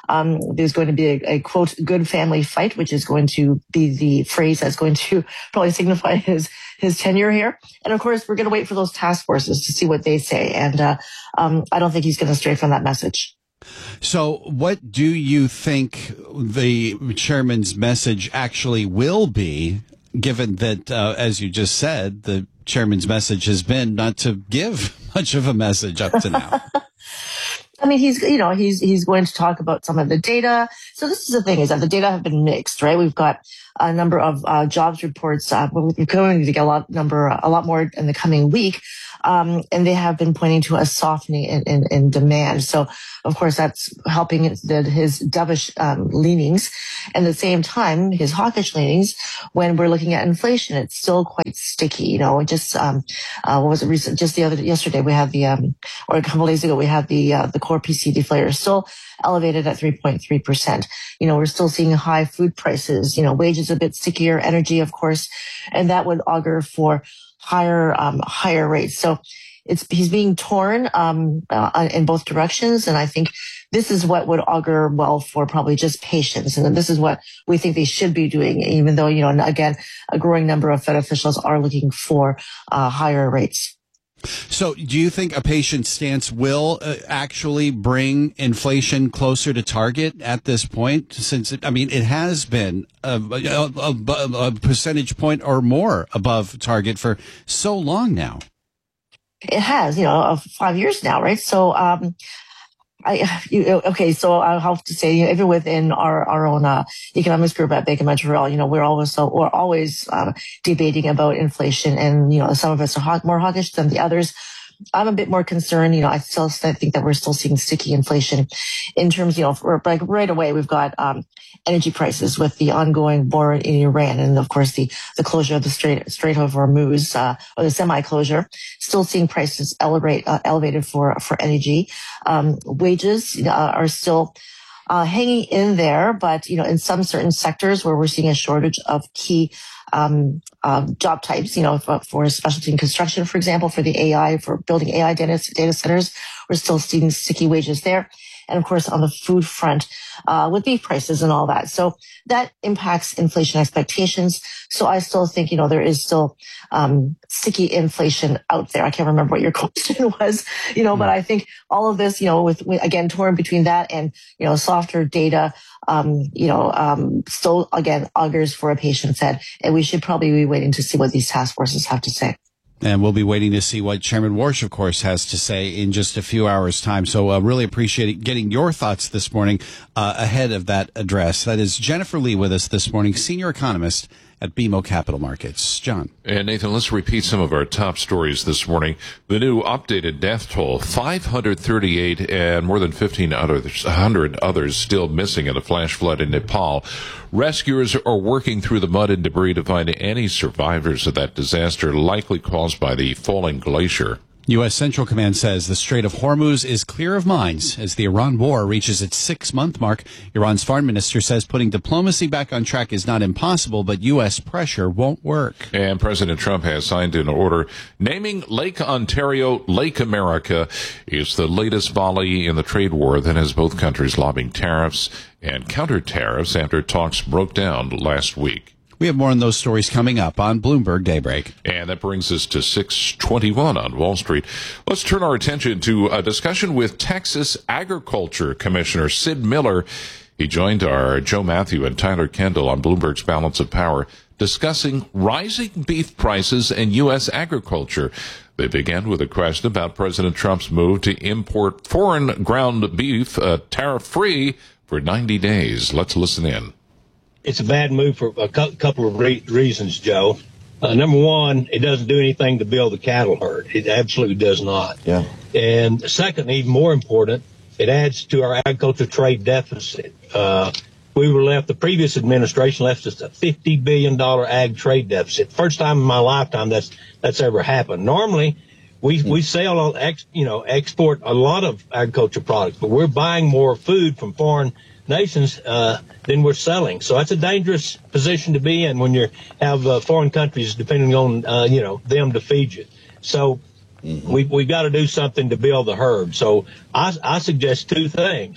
There's going to be a quote, good family fight, which is going to be the phrase that's going to probably signify his tenure here. And of course, we're going to wait for those task forces to see what they say. And I don't think he's going to stray from that message. So what do you think the chairman's message actually will be, given that, as you just said, the chairman's message has been not to give much of a message up to now? I mean, he's going to talk about some of the data. So this is the thing, is that the data have been mixed, right? We've got a number of jobs reports. We're going to get a lot more in the coming week. And they have been pointing to a softening in demand. So, of course, that's helping his dovish leanings. And at the same time, his hawkish leanings, when we're looking at inflation, it's still quite sticky. Just what was it recent? Just yesterday, we had or a couple of days ago, we had the core PCE deflator still elevated at 3.3%. We're still seeing high food prices. Wages a bit stickier, energy, of course, and that would augur for higher rates. So he's being torn in both directions, and I think this is what would augur well for probably just patience, and this is what we think they should be doing, even though again, a growing number of Fed officials are looking for higher rates. So do you think a patient stance will actually bring inflation closer to target at this point? Since it has been a percentage point or more above target for so long now. It has, 5 years now, right? So, so I'll have to say, even within our own economics group at Bank of Montreal, we're always debating about inflation, and some of us are more hawkish than the others. I'm a bit more concerned. I still think that we're still seeing sticky inflation in terms, right away we've got energy prices with the ongoing war in Iran, and of course the closure of the Strait of Hormuz, or the semi-closure. Still seeing prices elevated for energy. Wages are still hanging in there, but in some certain sectors where we're seeing a shortage of key job types, for specialty in construction, for example, for building AI data centers, we're still seeing sticky wages there. And of course, on the food front, with beef prices and all that. So that impacts inflation expectations. So I still think, there is still sticky inflation out there. I can't remember what your question was, but I think all of this, with again, torn between that and, softer data, still, again, augurs for a patient's head. And we should probably be waiting to see what these task forces have to say. And we'll be waiting to see what Chairman Warsh, of course, has to say in just a few hours' time. So really appreciate getting your thoughts this morning ahead of that address. That is Jennifer Lee with us this morning, senior economist at BMO Capital Markets. John. And Nathan, let's repeat some of our top stories this morning. The new updated death toll, 538, and more than 1,500 others still missing in the flash flood in Nepal. Rescuers are working through the mud and debris to find any survivors of that disaster, likely caused by the falling glacier. U.S. Central Command says the Strait of Hormuz is clear of mines as the Iran war reaches its 6-month mark. Iran's foreign minister says putting diplomacy back on track is not impossible, but U.S. pressure won't work. And President Trump has signed an order naming Lake Ontario Lake America. It's the latest volley in the trade war that has both countries lobbying tariffs and counter-tariffs after talks broke down last week. We have more on those stories coming up on Bloomberg Daybreak. And that brings us to 6:21 on Wall Street. Let's turn our attention to a discussion with Texas Agriculture Commissioner Sid Miller. He joined our Joe Matthew and Tyler Kendall on Bloomberg's Balance of Power, discussing rising beef prices and U.S. agriculture. They began with a question about President Trump's move to import foreign ground beef tariff-free for 90 days. Let's listen in. It's a bad move for a couple of reasons, Joe. Number one, it doesn't do anything to build the cattle herd. It absolutely does not. Yeah. And second, even more important, it adds to our agriculture trade deficit. The previous administration left us a $50 billion ag trade deficit. First time in my lifetime that's ever happened. Normally, we sell, export a lot of agriculture products, but we're buying more food from foreign nations than we're selling. So that's a dangerous position to be in when you have foreign countries depending on them to feed you. So we got to do something to build the herd. So I suggest two things.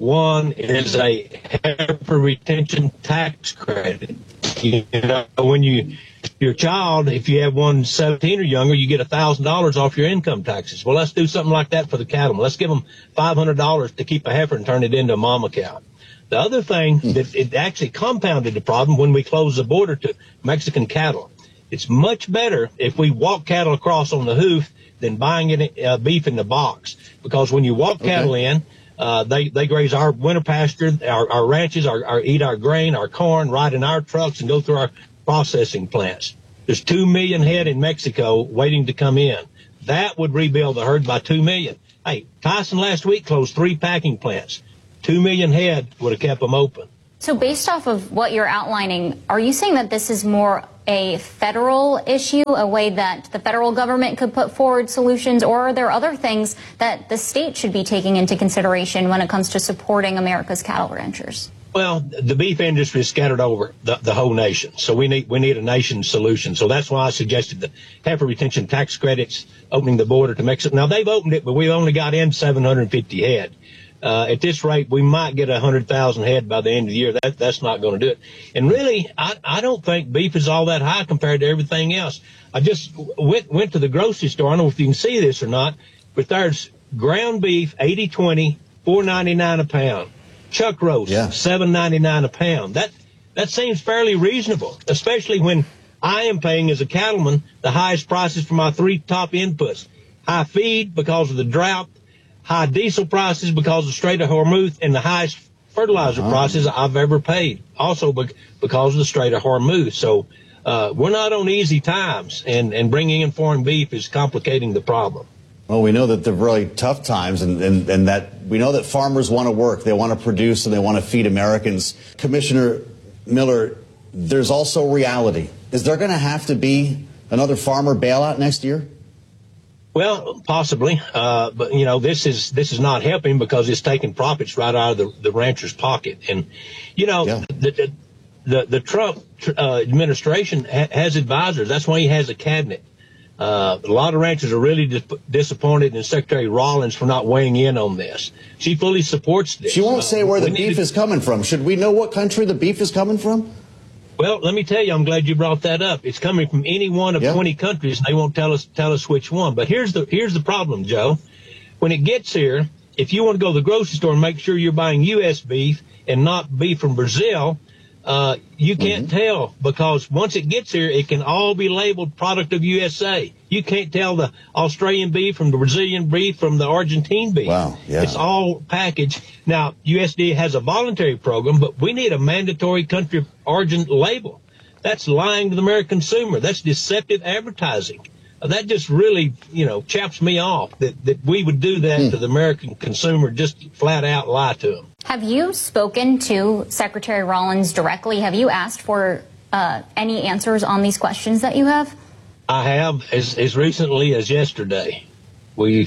One is a heifer retention tax credit. You know, when your child, if you have one 17 or younger, you get $1,000 off your income taxes. Well, let's do something like that for the cattlemen. Let's give them $500 to keep a heifer and turn it into a mama cow. The other thing that it actually compounded the problem when we closed the border to Mexican cattle. It's much better if we walk cattle across on the hoof than buying it, beef in the box, because when you walk cattle in, they graze our winter pasture, our ranches, eat our grain, our corn, ride in our trucks and go through our processing plants. There's 2 million head in Mexico waiting to come in. That would rebuild the herd by 2 million. Hey, Tyson last week closed 3 packing plants. 2 million head would have kept them open. So based off of what you're outlining, are you saying that this is more a federal issue, a way that the federal government could put forward solutions, or are there other things that the state should be taking into consideration when it comes to supporting America's cattle ranchers? Well, the beef industry is scattered over the whole nation, so we need a nation solution. So that's why I suggested the heifer retention tax credits, opening the border to Mexico. Now, they've opened it, but we've only got in 750 head. At this rate, we might get 100,000 head by the end of the year. That's not going to do it. And really, I don't think beef is all that high compared to everything else. I just went to the grocery store. I don't know if you can see this or not, but there's ground beef, 80-20, $4.99 a pound. Chuck roast, $7.99 a pound. That seems fairly reasonable, especially when I am paying as a cattleman the highest prices for my 3 top inputs. High feed because of the drought, high diesel prices because of Strait of Hormuz, and the highest fertilizer prices I've ever paid, also because of the Strait of Hormuz. So we're not on easy times, and bringing in foreign beef is complicating the problem. Well, we know that they're really tough times, and that we know that farmers want to work, they want to produce, and they want to feed Americans. Commissioner Miller, there's also reality. Is there going to have to be another farmer bailout next year? Well, possibly, but you know, this is not helping because it's taking profits right out of the rancher's pocket. And you know, the Trump administration has advisors. That's why he has a cabinet. A lot of ranchers are really disappointed in Secretary Rawlings for not weighing in on this. She fully supports this. She won't say where the beef is coming from. Should we know what country the beef is coming from? Well, let me tell you, I'm glad you brought that up. It's coming from any one of 20 countries, and they won't tell us which one. But here's the problem, Joe. When it gets here, if you want to go to the grocery store and make sure you're buying U.S. beef and not beef from Brazil, you can't tell, because once it gets here, it can all be labeled product of USA. You can't tell the Australian beef from the Brazilian beef from the Argentine beef. Wow, It's all packaged. Now, USDA has a voluntary program, but we need a mandatory country of origin label. That's lying to the American consumer. That's deceptive advertising. That just really, chaps me off that we would do that to the American consumer, just flat out lie to them. Have you spoken to Secretary Rawlings directly? Have you asked for any answers on these questions that you have? I have, as recently as yesterday. We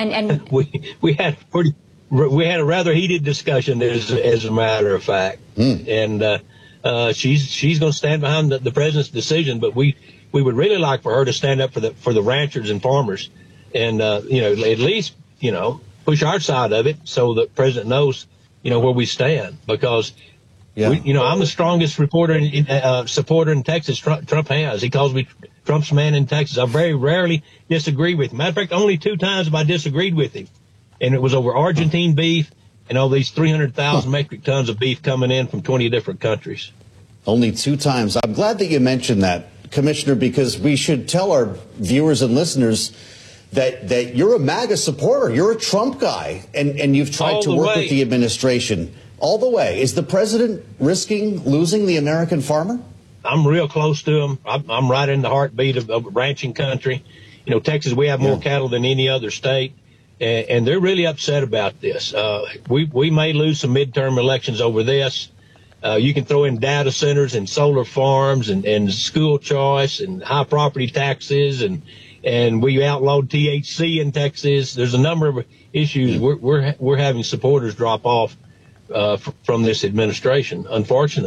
had a rather heated discussion, as a matter of fact, and she's going to stand behind the president's decision, but we would really like for her to stand up for the ranchers and farmers, and at least push our side of it so the president knows where we stand, because I'm the strongest supporter in Texas Trump has. He calls me Trump's man in Texas. I very rarely disagree with him. Matter of fact, only 2 times have I disagreed with him, and it was over Argentine beef and all these 300,000 metric tons of beef coming in from 20 different countries. Only 2 times. I'm glad that you mentioned that, Commissioner, because we should tell our viewers and listeners that you're a MAGA supporter. You're a Trump guy, and you've tried to work with the administration all the way. Is the president risking losing the American farmer? I'm real close to him. I'm right in the heartbeat of ranching country. Texas, we have more cattle than any other state, and they're really upset about this. We may lose some midterm elections over this. You can throw in data centers and solar farms and school choice and high property taxes, and we outlawed THC in Texas. There's a number of issues. We're having supporters drop off from this administration, unfortunately.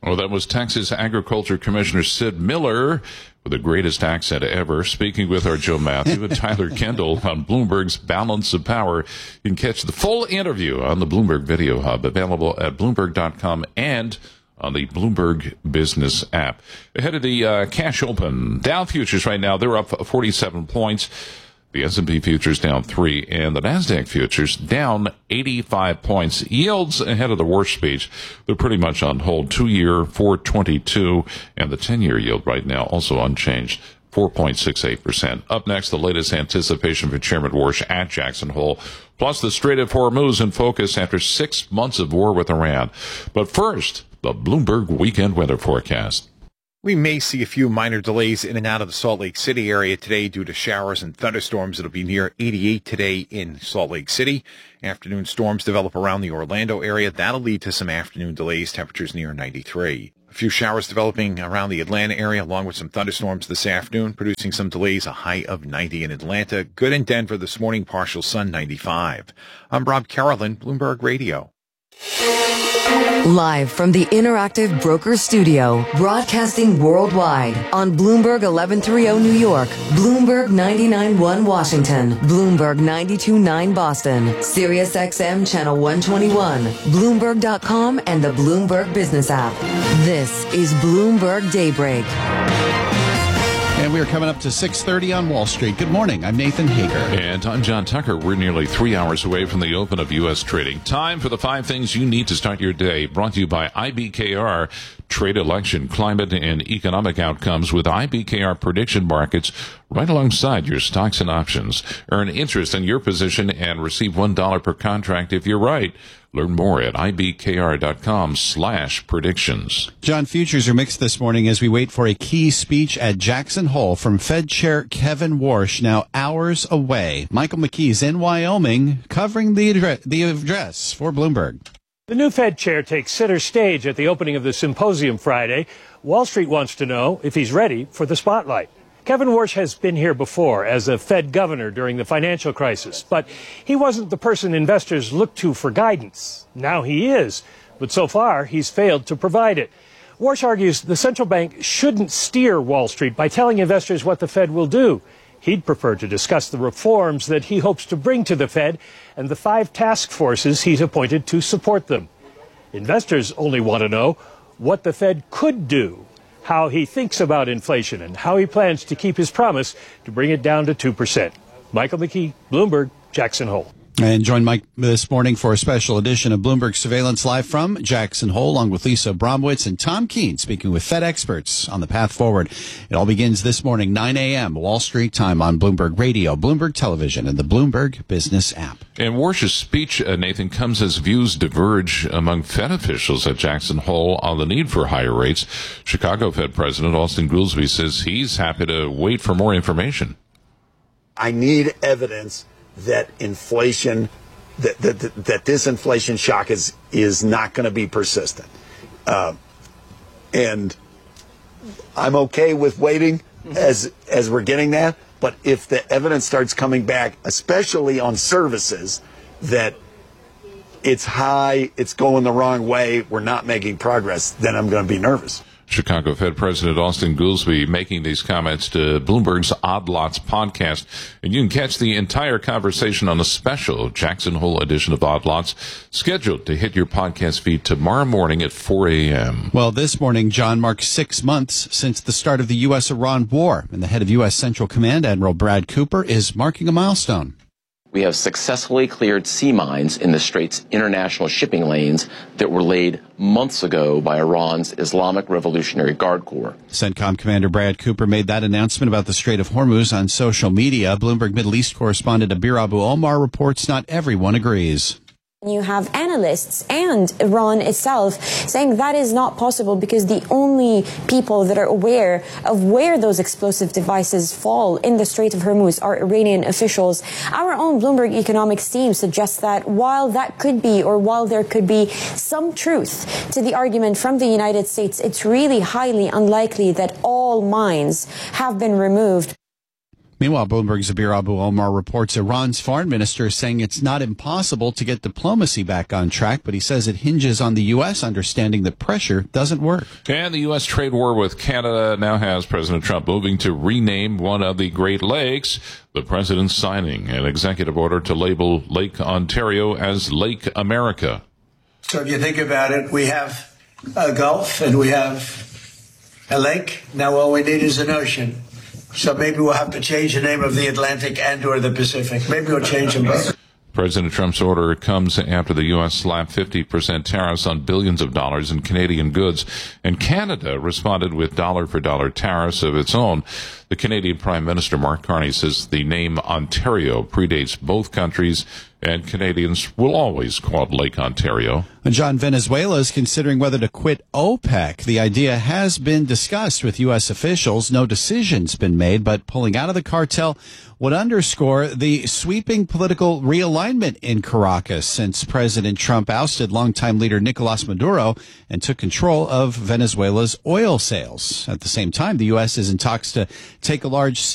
Well, that was Texas Agriculture Commissioner Sid Miller with the greatest accent ever, speaking with our Joe Matthew and Tyler Kendall on Bloomberg's Balance of Power. You can catch the full interview on the Bloomberg Video Hub, available at Bloomberg.com and on the Bloomberg Business app. Ahead of the cash open, Dow futures right now, they're up 47 points. The S&P futures down 3, and the NASDAQ futures down 85 points. Yields ahead of the Warsh speech, they're pretty much on hold. 2-year, 4.22, and the 10-year yield right now also unchanged, 4.68%. Up next, the latest anticipation for Chairman Warsh at Jackson Hole, plus the Strait of Hormuz in focus after 6 months of war with Iran. But first, the Bloomberg weekend weather forecast. We may see a few minor delays in and out of the Salt Lake City area today due to showers and thunderstorms. It'll be near 88 today in Salt Lake City. Afternoon storms develop around the Orlando area. That'll lead to some afternoon delays, temperatures near 93. A few showers developing around the Atlanta area along with some thunderstorms this afternoon, producing some delays, a high of 90 in Atlanta. Good in Denver this morning, partial sun, 95. I'm Rob Carolyn, Bloomberg Radio. Live from the Interactive Broker Studio, broadcasting worldwide on Bloomberg 1130 New York, Bloomberg 99.1 Washington, Bloomberg 92.9 Boston, Sirius XM Channel 121, Bloomberg.com, and the Bloomberg Business app. This is Bloomberg Daybreak. And we are coming up to 6:30 on Wall Street. Good morning. I'm Nathan Hager. And I'm John Tucker. We're nearly 3 hours away from the open of U.S. trading. Time for the 5 things you need to start your day. Brought to you by IBKR. Trade, election, climate, and economic outcomes with IBKR prediction markets right alongside your stocks and options. Earn interest in your position and receive $1 per contract if you're right. Learn more at ibkr.com/predictions. John, futures are mixed this morning as we wait for a key speech at Jackson Hole from Fed Chair Kevin Warsh, now hours away. Michael McKee's in Wyoming covering the address for Bloomberg. The new Fed chair takes center stage at the opening of the symposium Friday. Wall Street wants to know if he's ready for the spotlight. Kevin Warsh has been here before as a Fed governor during the financial crisis, but he wasn't the person investors looked to for guidance. Now he is, but so far he's failed to provide it. Warsh argues the central bank shouldn't steer Wall Street by telling investors what the Fed will do. He'd prefer to discuss the reforms that he hopes to bring to the Fed and the 5 task forces he's appointed to support them. Investors only want to know what the Fed could do, how he thinks about inflation, and how he plans to keep his promise to bring it down to 2%. Michael McKee, Bloomberg, Jackson Hole. And join Mike this morning for a special edition of Bloomberg Surveillance live from Jackson Hole, along with Lisa Bromwitz and Tom Keene, speaking with Fed experts on the path forward. It all begins this morning, 9 a.m. Wall Street time on Bloomberg Radio, Bloomberg Television, and the Bloomberg Business app. And Warsh's speech, Nathan, comes as views diverge among Fed officials at Jackson Hole on the need for higher rates. Chicago Fed President Austin Goolsbee says he's happy to wait for more information. I need evidence that inflation, that this inflation shock is not going to be persistent. And I'm okay with waiting as we're getting that. But if the evidence starts coming back, especially on services, that it's high, it's going the wrong way, we're not making progress, then I'm going to be nervous. Chicago Fed President Austin Goolsbee making these comments to Bloomberg's Odd Lots podcast. And you can catch the entire conversation on a special Jackson Hole edition of Odd Lots, scheduled to hit your podcast feed tomorrow morning at 4 a.m. Well, this morning, John, marks 6 months since the start of the U.S.-Iran war, and the head of U.S. Central Command, Admiral Brad Cooper, is marking a milestone. We have successfully cleared sea mines in the Strait's international shipping lanes that were laid months ago by Iran's Islamic Revolutionary Guard Corps. CENTCOM Commander Brad Cooper made that announcement about the Strait of Hormuz on social media. Bloomberg Middle East correspondent Abir Abu Omar reports not everyone agrees. You have analysts and Iran itself saying that is not possible because the only people that are aware of where those explosive devices fall in the Strait of Hormuz are Iranian officials. Our own Bloomberg economics team suggests that while that could be, or while there could be some truth to the argument from the United States, it's really highly unlikely that all mines have been removed. Meanwhile, Bloomberg's Zabir Abu Omar reports Iran's foreign minister is saying it's not impossible to get diplomacy back on track, but he says it hinges on the U.S. understanding that pressure doesn't work. And the U.S. trade war with Canada now has President Trump moving to rename one of the Great Lakes. The president signing an executive order to label Lake Ontario as Lake America. So if you think about it, we have a Gulf and we have a lake. Now all we need is an ocean. So maybe we'll have to change the name of the Atlantic and or the Pacific. Maybe we'll change them both. President Trump's order comes after the U.S. slapped 50% tariffs on billions of dollars in Canadian goods, and Canada responded with dollar-for-dollar tariffs of its own. The Canadian Prime Minister, Mark Carney, says the name Ontario predates both countries, and Canadians will always call it Lake Ontario. John, Venezuela is considering whether to quit OPEC. The idea has been discussed with U.S. officials. No decision's been made, but pulling out of the cartel would underscore the sweeping political realignment in Caracas since President Trump ousted longtime leader Nicolas Maduro and took control of Venezuela's oil sales. At the same time, the U.S. is in talks to take a large